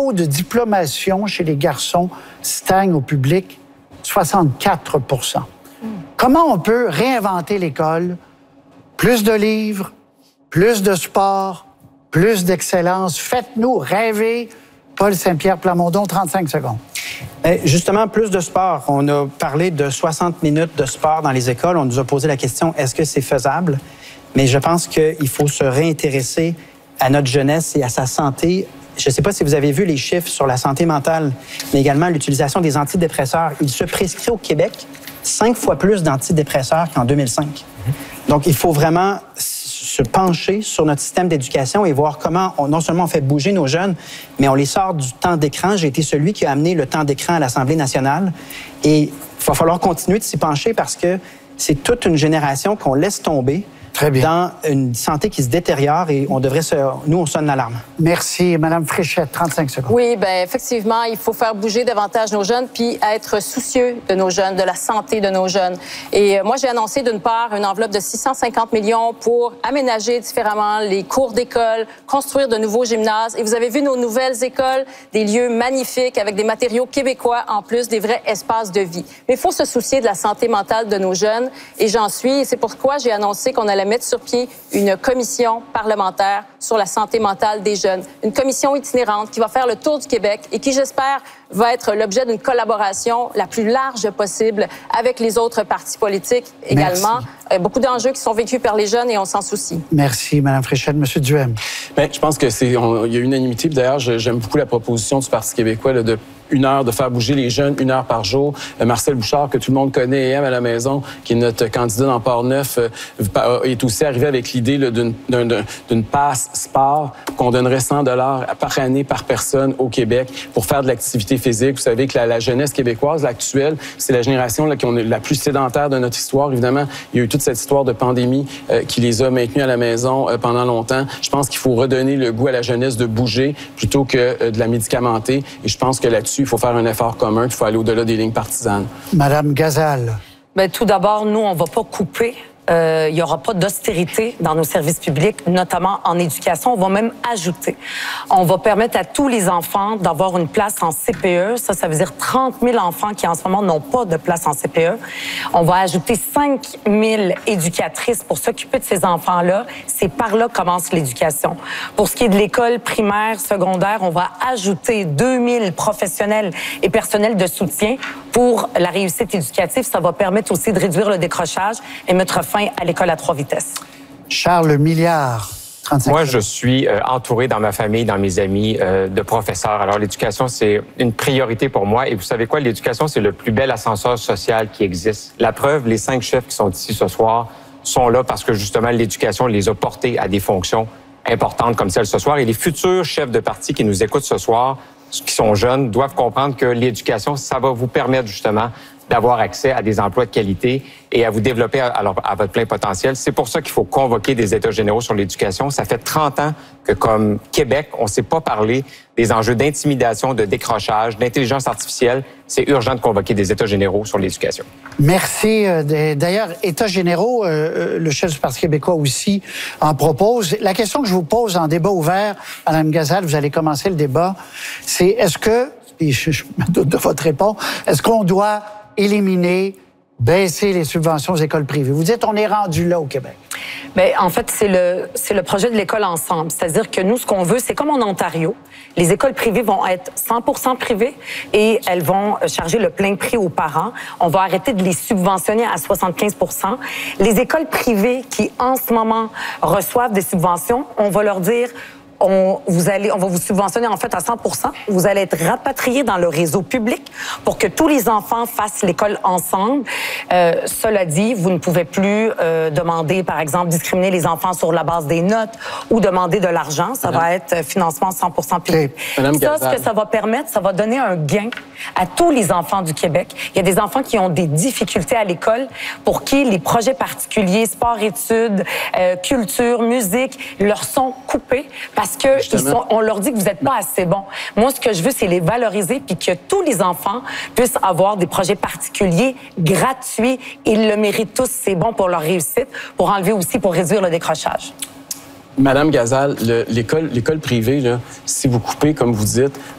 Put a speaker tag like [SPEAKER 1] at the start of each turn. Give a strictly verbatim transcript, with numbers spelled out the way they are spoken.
[SPEAKER 1] taux de diplomation chez les garçons stagne au public, soixante-quatre pour cent. Mm. Comment on peut réinventer l'école? Plus de livres, plus de sport, plus d'excellence. Faites-nous rêver. Paul Saint-Pierre Plamondon, trente-cinq secondes.
[SPEAKER 2] Bien, justement, plus de sport. On a parlé de soixante minutes de sport dans les écoles. On nous a posé la question, est-ce que c'est faisable? Mais je pense qu'il faut se réintéresser à notre jeunesse et à sa santé. Je ne sais pas si vous avez vu les chiffres sur la santé mentale, mais également l'utilisation des antidépresseurs. Il se prescrit au Québec cinq fois plus d'antidépresseurs qu'en deux mille cinq. Donc, il faut vraiment se pencher sur notre système d'éducation et voir comment, on, non seulement on fait bouger nos jeunes, mais on les sort du temps d'écran. J'ai été celui qui a amené le temps d'écran à l'Assemblée nationale. Et il va falloir continuer de s'y pencher parce que c'est toute une génération qu'on laisse tomber. Très bien. Dans une santé qui se détériore et on devrait se... Nous, on sonne l'alarme.
[SPEAKER 1] Merci. Madame Fréchette, trente-cinq secondes.
[SPEAKER 3] Oui, bien, effectivement, il faut faire bouger davantage nos jeunes puis être soucieux de nos jeunes, de la santé de nos jeunes. Et moi, j'ai annoncé d'une part une enveloppe de six cent cinquante millions pour aménager différemment les cours d'école, construire de nouveaux gymnases. Et vous avez vu nos nouvelles écoles, des lieux magnifiques avec des matériaux québécois en plus, des vrais espaces de vie. Mais il faut se soucier de la santé mentale de nos jeunes et j'en suis. Et c'est pourquoi j'ai annoncé qu'on allait mettre sur pied une commission parlementaire sur la santé mentale des jeunes. Une commission itinérante qui va faire le tour du Québec et qui, j'espère, va être l'objet d'une collaboration la plus large possible avec les autres partis politiques également. Merci. Beaucoup d'enjeux qui sont vécus par les jeunes et on s'en soucie.
[SPEAKER 1] Merci, Mme Fréchette. Monsieur Duhem.
[SPEAKER 4] Bien, je pense que c'est, on, il y a unanimité. D'ailleurs, j'aime beaucoup la proposition du Parti québécois là, de une heure, de faire bouger les jeunes, une heure par jour. Euh, Marcel Bouchard, que tout le monde connaît et aime à la maison, qui est notre candidat dans Port-Neuf, euh, est aussi arrivé avec l'idée d'une, d'une, d'une passe sport qu'on donnerait cent dollars par année par personne au Québec pour faire de l'activité physique. Vous savez que la, la jeunesse québécoise, l'actuelle, c'est la génération là, qui est la plus sédentaire de notre histoire. Évidemment, il y a eu toute cette histoire de pandémie euh, qui les a maintenus à la maison euh, pendant longtemps. Je pense qu'il faut redonner le goût à la jeunesse de bouger plutôt que euh, de la médicamenter. Et je pense que là-dessus, il faut faire un effort commun, il faut aller au-delà des lignes partisanes.
[SPEAKER 1] Madame Gazal.
[SPEAKER 5] Bien, tout d'abord, nous, on ne va pas couper. Euh, il n'y aura pas d'austérité dans nos services publics, notamment en éducation. On va même ajouter. On va permettre à tous les enfants d'avoir une place en C P E. Ça, ça veut dire trente mille enfants qui, en ce moment, n'ont pas de place en C P E. On va ajouter cinq mille éducatrices pour s'occuper de ces enfants-là. C'est par là que commence l'éducation. Pour ce qui est de l'école primaire, secondaire, on va ajouter deux mille professionnels et personnels de soutien pour la réussite éducative. Ça va permettre aussi de réduire le décrochage et mettre fin à l'école à trois vitesses.
[SPEAKER 1] Charles Milliard, trente-cinq.
[SPEAKER 6] Moi, je suis euh, entouré dans ma famille, dans mes amis, euh, de professeurs. Alors, l'éducation, c'est une priorité pour moi. Et vous savez quoi? L'éducation, c'est le plus bel ascenseur social qui existe. La preuve, les cinq chefs qui sont ici ce soir sont là parce que, justement, l'éducation les a portés à des fonctions importantes comme celle ce soir. Et les futurs chefs de parti qui nous écoutent ce soir, qui sont jeunes, doivent comprendre que l'éducation, ça va vous permettre, justement, d'avoir accès à des emplois de qualité et à vous développer à, à, à votre plein potentiel. C'est pour ça qu'il faut convoquer des États généraux sur l'éducation. Ça fait trente ans que, comme Québec, on ne s'est pas parlé des enjeux d'intimidation, de décrochage, d'intelligence artificielle. C'est urgent de convoquer des États généraux sur l'éducation.
[SPEAKER 1] Merci. D'ailleurs, États généraux, euh, le chef du Parti québécois aussi en propose. La question que je vous pose en débat ouvert, Mme Gazal, vous allez commencer le débat, c'est est-ce que, et je, je me doute de votre réponse, est-ce qu'on doit éliminer, baisser les subventions aux écoles privées? Vous dites on est rendu là au Québec.
[SPEAKER 5] Bien, en fait, c'est le, c'est le projet de l'école ensemble. C'est-à-dire que nous, ce qu'on veut, c'est comme en Ontario. Les écoles privées vont être cent pour cent privées et elles vont charger le plein prix aux parents. On va arrêter de les subventionner à soixante-quinze pour cent. Les écoles privées qui, en ce moment, reçoivent des subventions, on va leur dire... On, vous allez, on va vous subventionner en fait à cent pour cent. Vous allez être rapatriés dans le réseau public pour que tous les enfants fassent l'école ensemble. Euh, cela dit, vous ne pouvez plus euh, demander, par exemple, discriminer les enfants sur la base des notes ou demander de l'argent. Ça Madame. va être financement cent pour cent public.
[SPEAKER 4] Madame
[SPEAKER 5] Ça, ce que ça va permettre, ça va donner un gain à tous les enfants du Québec. Il y a des enfants qui ont des difficultés à l'école pour qui les projets particuliers, sport-études, euh, culture, musique, leur sont coupés parce Parce qu'on leur dit que vous n'êtes pas assez bon. Moi, ce que je veux, c'est les valoriser puis que tous les enfants puissent avoir des projets particuliers gratuits. Ils le méritent tous. C'est bon pour leur réussite, pour enlever aussi, pour réduire le décrochage.
[SPEAKER 4] Madame Gazal, le, l'école, l'école privée, là, si vous coupez, comme vous dites,